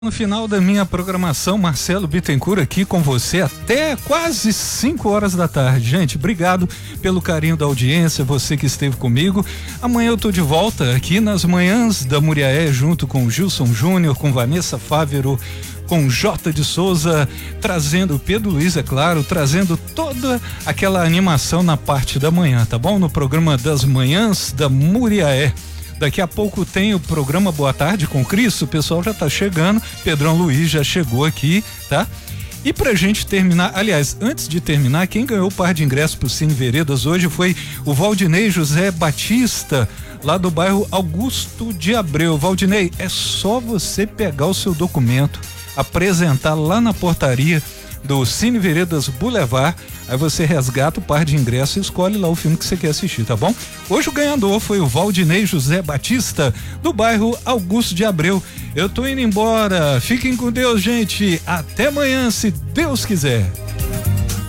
No final da minha programação, Marcelo Bittencourt aqui com você até quase 5 horas da tarde. Gente, obrigado pelo carinho da audiência, você que esteve comigo. Amanhã eu tô de volta aqui nas manhãs da Muriaé, junto com Gilson Júnior, com Vanessa Fávero, com J de Souza, trazendo Pedro Luiz, é claro, trazendo toda aquela animação na parte da manhã, tá bom? No programa das manhãs da Muriaé. Daqui a pouco tem o programa Boa Tarde com Cristo, o pessoal já tá chegando, Pedrão Luiz já chegou aqui, tá? E pra gente terminar, aliás, antes de terminar, quem ganhou o par de ingressos pro Cine Veredas hoje foi o Valdinei José Batista, lá do bairro Augusto de Abreu. Valdinei, é só você pegar o seu documento, apresentar lá na portaria do Cine Veredas Boulevard, aí você resgata o par de ingressos e escolhe lá o filme que você quer assistir, tá bom? Hoje o ganhador foi o Valdinei José Batista, do bairro Augusto de Abreu. Eu tô indo embora, fiquem com Deus, gente, até amanhã, se Deus quiser.